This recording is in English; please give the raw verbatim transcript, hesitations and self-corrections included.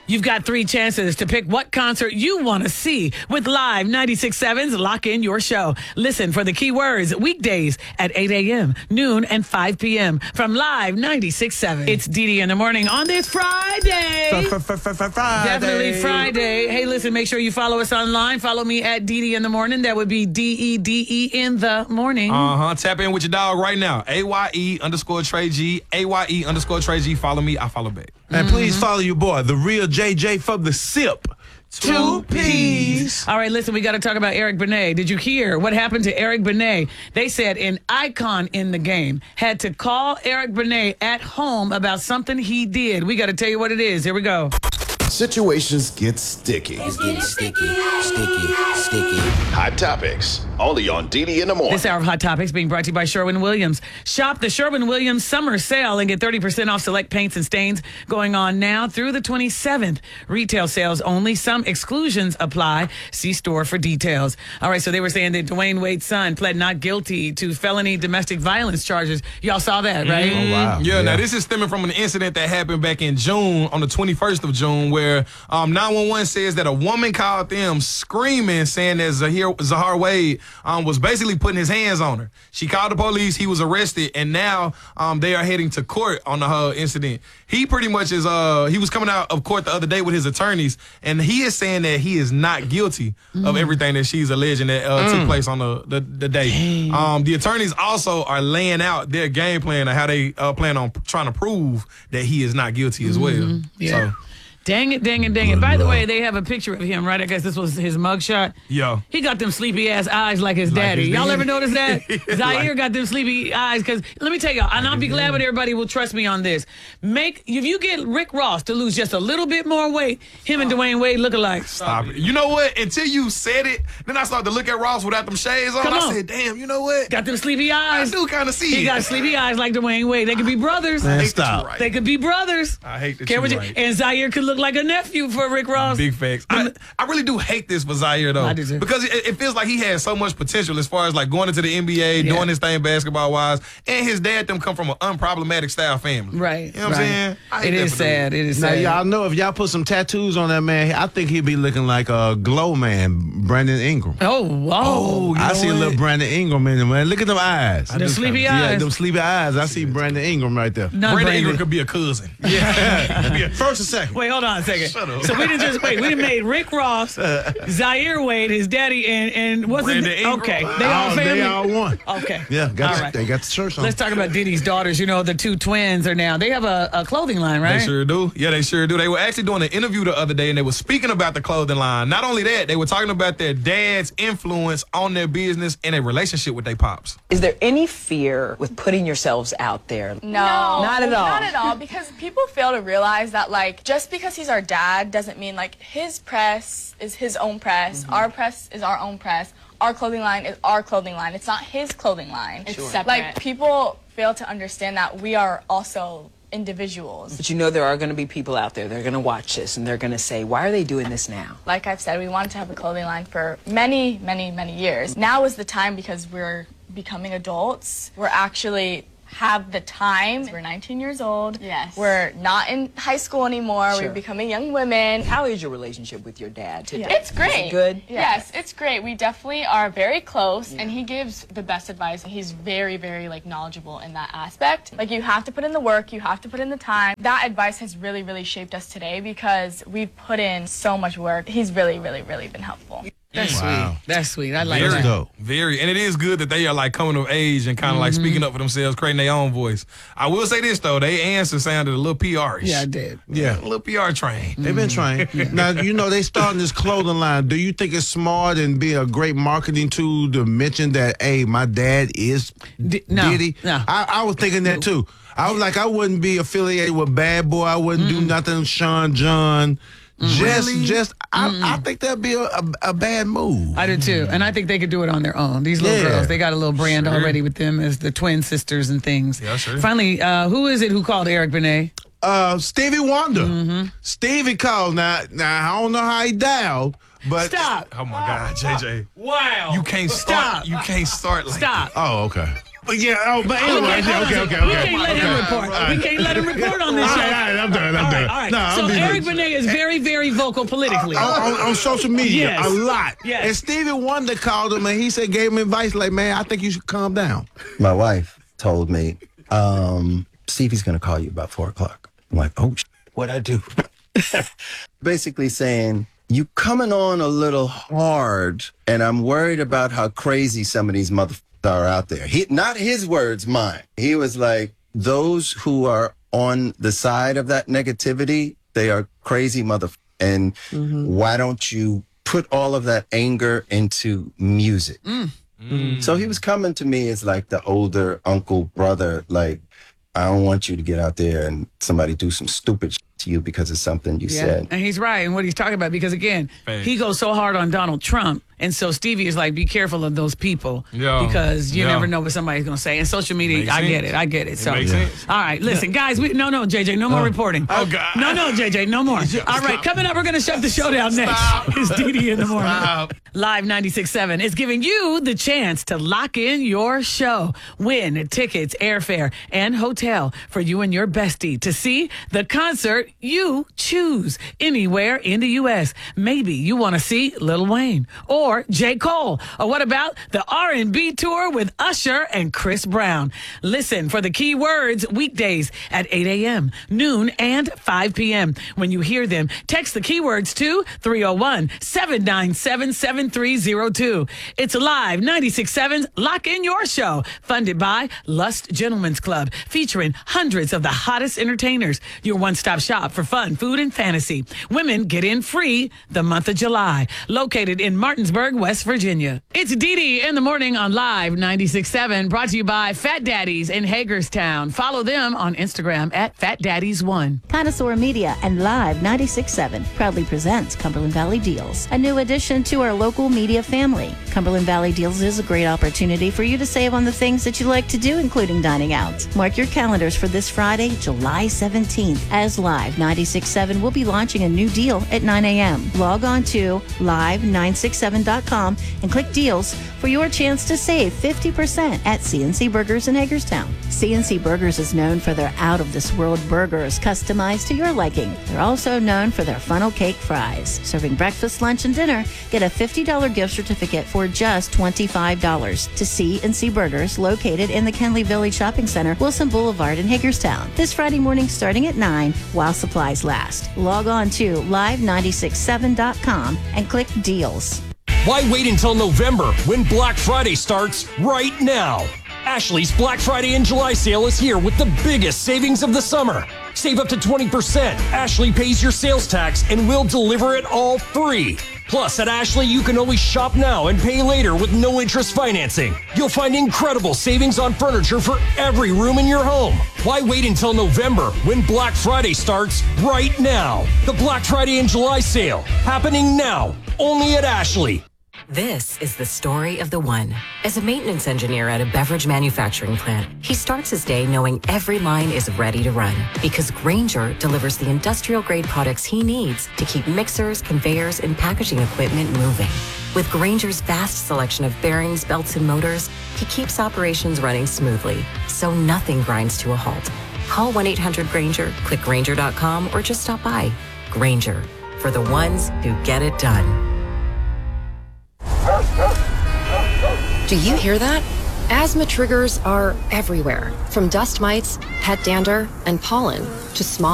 You've got three chances to pick what concert you want to see with Live ninety-six point seven's Lock In Your Show. Listen for the keywords weekdays at eight a.m., noon, and five p.m. from Live ninety-six point seven. It's Dee Dee in the morning on this Friday. Friday. Definitely Friday. Hey, listen, make sure you follow us online. Follow me at Dee Dee in the morning. That would be D E D E in the morning. Uh-huh. Tap in with your dog right now. A Y E underscore Trey G. A Y E underscore Trey G. Follow me. I follow back. And please follow your boy, the real J J from the SIP. Two P's. All right, listen, we got to talk about Eric Benet. Did you hear what happened to Eric Benet? They said an icon in the game had to call Eric Benet at home about something he did. We got to tell you what it is. Here we go. Situations get sticky. It's getting sticky, sticky, sticky. Hot Topics, only on Dee Dee in the morning. This hour of Hot Topics being brought to you by Sherwin-Williams. Shop the Sherwin-Williams summer sale and get thirty percent off select paints and stains going on now through the twenty-seventh. Retail sales only. Some exclusions apply. See store for details. All right, so they were saying that Dwayne Wade's son pled not guilty to felony domestic violence charges. Y'all saw that, right? Oh, wow. Yeah, Yeah. now this is stemming from an incident that happened back in June, on the twenty-first of June, where um, nine one one says that a woman called them screaming, saying that Zahir, Zahar Wade um, was basically putting his hands on her. She called the police, he was arrested, and now um, they are heading to court on the whole incident. He pretty much is, uh, he was coming out of court the other day with his attorneys, and he is saying that he is not guilty mm. of everything that she's alleging that uh, mm. took place on the, the, the day. Um, the attorneys also are laying out their game plan of how they uh, plan on trying to prove that he is not guilty as well. Mm-hmm. Yeah. So, Dang it, dang it, dang it. By the way, they have a picture of him, right? I guess this was his mugshot. Yo. He got them sleepy ass eyes like his Like daddy. his Y'all daddy. ever notice that? Zaire Like- got them sleepy eyes. Because let me tell y'all, and I'll be glad when everybody will trust me on this. Make if you get Rick Ross to lose just a little bit more weight, him and Dwayne Wade look alike. Stop it. You know what? Until you said it, then I started to look at Ross without them shades on. Come I on. said, damn, you know what? Got them sleepy I eyes. do kind of see He it. got sleepy eyes like Dwayne Wade. They could be brothers. Man, I hate that stop. you're right. They could be brothers. I hate that Care you're what you- right. And Zaire could look like a nephew for Rick Ross. Big facts. I, I really do hate this for Zaire, though. I do too. Because it, it feels like he has so much potential as far as like going into the N B A, Yeah. doing his thing basketball-wise, and his dad them come from an unproblematic style family. Right. You know what right. I'm saying? I hate It that is for dude. sad. It is Now, sad. y'all know if y'all put some tattoos on that man, I think he'd be looking like a glow man, Brandon Ingram. Oh, whoa. you I know see a what? little Brandon Ingram in him, man. Look at them eyes. Them sleepy Yeah, eyes. them sleepy eyes. I see Brandon Ingram right there. Not Brandon Brandon. Ingram could be a cousin. Yeah. First and second. Wait, hold on a second. Shut up. So we didn't just wait. We done made Rick Ross, Zaire Wade, his daddy, and and what's Brandon it? Ingram. Okay, they all Oh, family. they all one. Okay. Yeah, got All the- right. they got the shirts on. Let's talk about Diddy's daughters. You know, the two twins are now. They have a, a clothing line, right? They sure do. Yeah, they sure do. They were actually doing an interview the other day, and they were speaking about the clothing line. Not only that, they were talking about their dad's influence on their business and their relationship with their pops. Is there any fear with putting yourselves out there? No, Not at all. Not at all, because people fail to realize that, like, just because he's our dad doesn't mean, like, his press is his own press, Mm-hmm. our press is our own press, our clothing line is our clothing line. It's not his clothing line. It's separate. Like, people fail to understand that we are also individuals. But you know there are going to be people out there that are going to watch this and they're going to say, why are they doing this now? Like I've said, we wanted to have a clothing line for many, many, many years. Now is the time because we're becoming adults. We're actually have the time. We're nineteen years old. Yes. We're not in high school anymore. Sure. We're becoming young women. How is your relationship with your dad today? It's great. Is it good? Yes, it's great. We definitely are very close, and he gives the best advice. He's very, very like knowledgeable in that aspect. Like, you have to put in the work, you have to put in the time. That advice has really, really shaped us today because we've put in so much work. He's really, really, really been helpful. That's Wow. sweet. That's sweet. I like Very that. dope. Very. And it is good that they are like coming of age and kind of like speaking up for themselves, creating their own voice. I will say this, though. They answer sounded a little P R-ish. Yeah, I did. Yeah. A little P R train. They've been trying. Now, you know, they starting this clothing line. Do you think it's smart and be a great marketing tool to mention that, hey, my dad is D- no, Diddy? no. I, I was thinking that, too. I was like, I wouldn't be affiliated with Bad Boy. I wouldn't do nothing Sean John. Just, Really? just, I, I think that'd be a, a, a bad move. I do too, and I think they could do it on their own. These little Yeah. girls, they got a little brand Sure. already with them as the twin sisters and things. Yeah, sure. Finally, uh, who is it who called Eric Benet? Uh, Stevie Wonder. Stevie called. Now, now I don't know how he dialed, but Stop! Oh, my God, J J. Wow! You can't start. Stop. You can't start like Stop! Oh, okay. But yeah, oh, but anyway, Okay, okay, okay, okay, we okay. can't let him okay. report. All right. We can't let him report on this All show. right, all right, I'm done, I'm All right, done. all right. No, I'm so being- Eric Benet is very, very vocal politically. on, on, on social media Yes. a lot. Yes. And Stevie Wonder called him and he said, gave him advice like, man, I think you should calm down. My wife told me, um, Stevie's going to call you about four o'clock. I'm like, oh, sh- what'd I do? Basically saying, you coming on a little hard, and I'm worried about how crazy some of these motherfuckers are out there. He, not his words, mine. He was like, those who are on the side of that negativity, they are crazy motherfuckers. And why don't you put all of that anger into music? Mm. So he was coming to me as like the older uncle, brother, like, I don't want you to get out there and somebody do some stupid shit to you because of something you Yeah, said. and he's right in what he's talking about because, again, Thanks. he goes so hard on Donald Trump. And so Stevie is like, be careful of those people Yeah. because you Yeah. never know what somebody's going to say. And social media, Makes I get sense. it. I get it. So, makes sense. all right, listen, guys, we, no, no, J J, no more reporting. Oh, God. No, no, J J, no more. All right, coming up, we're going to shut the show down next. It's D D in the morning. Stop. Live ninety-six point seven is giving you the chance to lock in your show. Win tickets, airfare, and hotel for you and your bestie to see the concert you choose anywhere in the U S. Maybe you want to see Lil Wayne or J. Cole. Or what about the R and B tour with Usher and Chris Brown? Listen for the key words weekdays at eight a.m., noon, and five p.m. When you hear them, text the keywords to three oh one, seven nine seven, seven three oh two. It's Live ninety-six point seven's Lock In Your Show, funded by Lust Gentlemen's Club, featuring hundreds of the hottest entertainers. Your one-stop shop for fun, food, and fantasy. Women get in free the month of July. Located in Martinsburg, West Virginia. It's D D in the morning on Live ninety-six point seven, brought to you by Fat Daddies in Hagerstown. Follow them on Instagram at Fat Daddies one. Connoisseur Media and Live ninety-six point seven proudly presents Cumberland Valley Deals, a new addition to our local media family. Cumberland Valley Deals is a great opportunity for you to save on the things that you like to do, including dining out. Mark your calendars for this Friday, July seventeenth, as Live ninety-six point seven will be launching a new deal at nine a.m. Log on to live nine six seven dot com and click Deals for your chance to save fifty percent at C N C Burgers in Hagerstown. C N C Burgers is known for their out-of-this-world burgers customized to your liking. They're also known for their funnel cake fries. Serving breakfast, lunch, and dinner, get a fifty dollars gift certificate for just twenty-five dollars to C N C Burgers, located in the Kenley Village Shopping Center, Wilson Boulevard in Hagerstown. This Friday morning starting at nine while supplies last. Log on to live nine six seven dot com and click Deals. Why wait until November when Black Friday starts right now? Ashley's Black Friday and July sale is here with the biggest savings of the summer. Save up to twenty percent. Ashley pays your sales tax and will deliver it all free. Plus, at Ashley, you can always shop now and pay later with no interest financing. You'll find incredible savings on furniture for every room in your home. Why wait until November when Black Friday starts right now? The Black Friday and July sale happening now, only at Ashley. This is the story of the one. As a maintenance engineer at a beverage manufacturing plant, he starts his day knowing every line is ready to run because Grainger delivers the industrial-grade products he needs to keep mixers, conveyors, and packaging equipment moving. With Grainger's vast selection of bearings, belts, and motors, he keeps operations running smoothly, so nothing grinds to a halt. Call one eight hundred Grainger, click Grainger dot com, or just stop by. Grainger, for the ones who get it done. Do you hear that? Asthma triggers are everywhere, from dust mites, pet dander, and pollen to smog.